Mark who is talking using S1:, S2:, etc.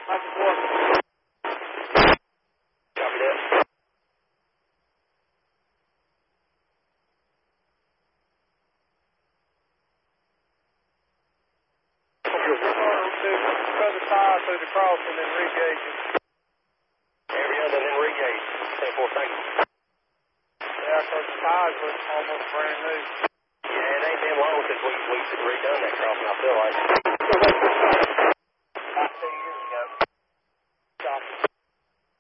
S1: Roger 4.
S2: Copy that.
S1: Further tire through the crossing and re-gauging.
S2: Every other and then re-gauge. 10-4, thank you.
S1: Yeah, because the tires look almost brand new.
S2: Yeah, it ain't been long since we've redone that crossing, I feel like.